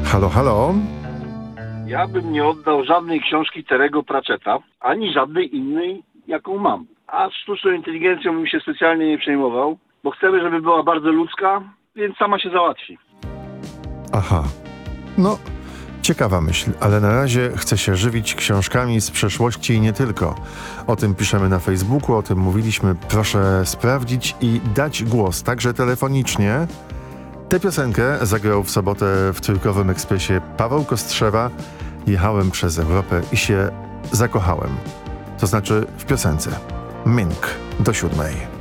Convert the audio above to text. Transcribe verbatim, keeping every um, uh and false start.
Halo, halo. Ja bym nie oddał żadnej książki Terry'ego Pratchetta, ani żadnej innej, jaką mam. A sztuczną inteligencją bym się specjalnie nie przejmował, bo chcemy, żeby była bardzo ludzka, więc sama się załatwi. Aha. No, ciekawa myśl, ale na razie chcę się żywić książkami z przeszłości i nie tylko. O tym piszemy na Facebooku, o tym mówiliśmy. Proszę sprawdzić i dać głos, także telefonicznie. Tę piosenkę zagrał w sobotę w Trójkowym Ekspresie Paweł Kostrzewa. Jechałem przez Europę i się zakochałem. To znaczy w piosence. Mink do siódmej.